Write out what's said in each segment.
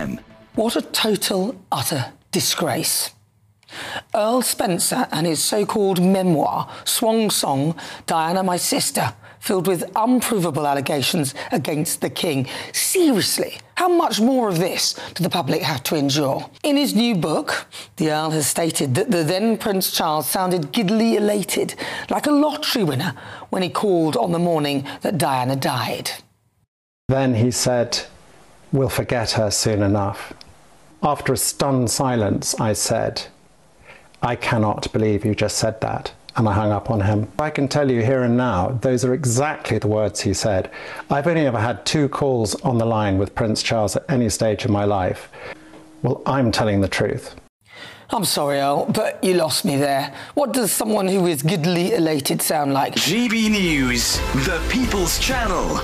FM. What a total, utter disgrace. Earl Spencer and his so-called memoir, Swan Song, Diana, My Sister, filled with unprovable allegations against the King. Seriously, how much more of this do the public have to endure? In his new book, the Earl has stated that the then Prince Charles sounded giddily elated, like a lottery winner, when he called on the morning that Diana died. Then he said, "We'll forget her soon enough." After a stunned silence, I said, "I cannot believe you just said that," and I hung up on him. I can tell you here and now, those are exactly the words he said. I've only ever had 2 calls on the line with Prince Charles at any stage of my life. Well, I'm telling the truth. I'm sorry, Earl, but you lost me there. What does someone who is giddily elated sound like? GB News, the People's Channel.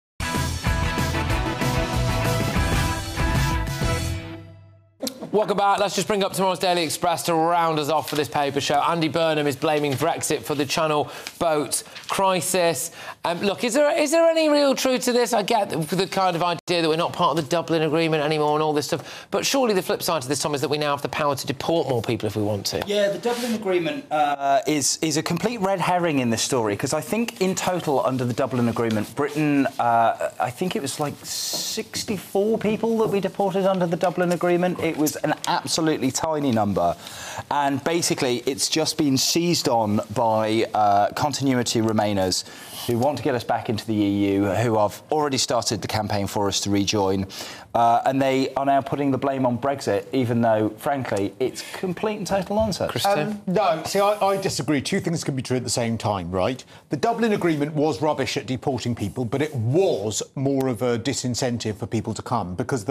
Welcome back. Let's just bring up tomorrow's Daily Express to round us off for this paper show. Andy Burnham is blaming Brexit for the Channel boat crisis. Look, is there any real truth to this? I get the kind of idea that we're not part of the Dublin Agreement anymore and all this stuff, but surely the flip side to this, Tom, is that we now have the power to deport more people if we want to. Yeah, the Dublin Agreement is a complete red herring in this story, because I think in total under the Dublin Agreement, Britain, I think it was like 64 people that we deported under the Dublin Agreement. It was an absolutely tiny number, and basically it's just been seized on by continuity Remainers who want to get us back into the EU, who have already started the campaign for us to rejoin, and they are now putting the blame on Brexit, even though, frankly, it's complete and total nonsense. No, see, I disagree. 2 things can be true at the same time, right? The Dublin Agreement was rubbish at deporting people, but it was more of a disincentive for people to come, because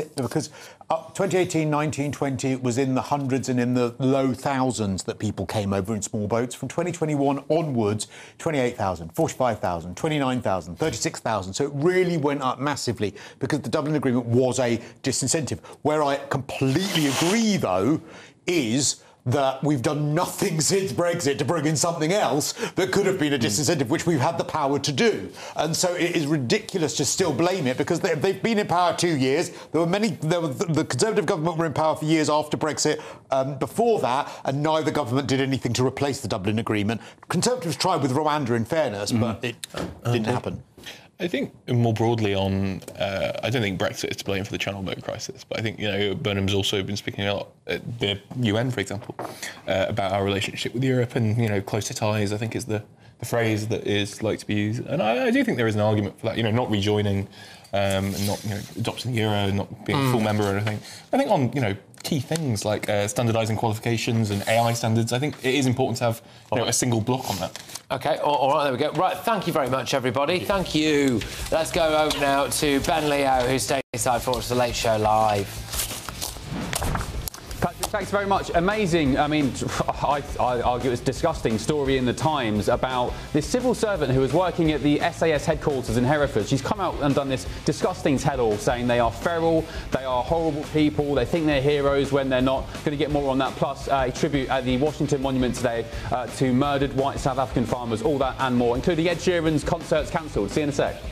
2018, 19, 20, it was in the hundreds and in the low thousands that people came over in small boats. From 2021 onwards, 28,000, 45,000, 29,000, 36,000. So it really went up massively because the Dublin Agreement was a disincentive. Where I completely agree, though, is that we've done nothing since Brexit to bring in something else that could have been a disincentive, which we've had the power to do. And so it is ridiculous to still blame it, because they've been in power 2 years. The Conservative government were in power for years after Brexit, before that, and neither government did anything to replace the Dublin Agreement. Conservatives tried with Rwanda, in fairness, but it didn't happen. I think more broadly on, I don't think Brexit is to blame for the Channel boat crisis, but I think, Burnham's also been speaking a lot at the UN, for example, about our relationship with Europe and, closer ties, I think is the phrase that is like to be used. And I do think there is an argument for that, not rejoining and not, adopting the euro, not being a full member or anything. I think on, key things like standardising qualifications and AI standards, I think it is important to have a single block on that. OK, all right, there we go. Right, thank you very much, everybody. Thank you. Let's go over now to Ben Leo, who's staying inside for us, The Late Show Live. Patrick, thanks very much. Amazing. I mean, I argue it's a disgusting story in the Times about this civil servant who was working at the SAS headquarters in Hereford. She's come out and done this disgusting tell-all saying they are feral, they are horrible people, they think they're heroes when they're not. Going to get more on that, plus a tribute at the Washington Monument today to murdered white South African farmers, all that and more, including Ed Sheeran's concerts cancelled. See you in a sec.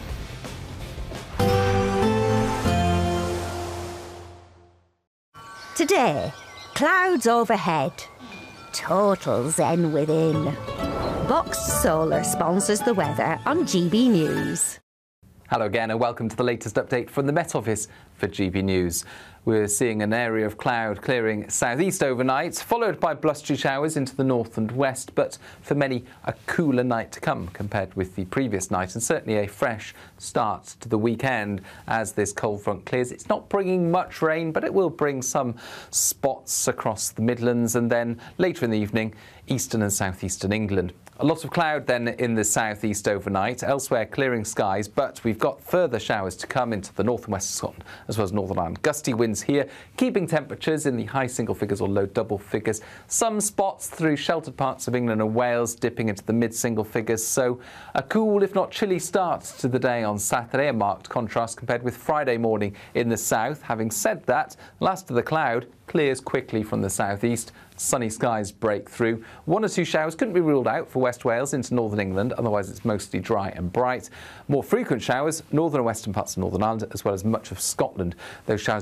Today, clouds overhead, total zen within. Boxed Solar sponsors the weather on GB News. Hello again and welcome to the latest update from the Met Office for GB News. We're seeing an area of cloud clearing southeast overnight, followed by blustery showers into the north and west, but for many a cooler night to come compared with the previous night, and certainly a fresh start to the weekend as this cold front clears. It's not bringing much rain, but it will bring some spots across the Midlands, and then later in the evening, eastern and southeastern England. A lot of cloud then in the southeast overnight, elsewhere clearing skies, but we've got further showers to come into the north and west of Scotland, as well as Northern Ireland. Gusty winds here, keeping temperatures in the high single figures or low double figures. Some spots through sheltered parts of England and Wales dipping into the mid single figures. So a cool, if not chilly, start to the day on Saturday, a marked contrast compared with Friday morning in the south. Having said that, last of the cloud clears quickly from the southeast. Sunny skies break through. 1 or 2 showers couldn't be ruled out for West Wales into northern England, otherwise it's mostly dry and bright. More frequent showers, northern and western parts of Northern Ireland, as well as much of Scotland. Those showers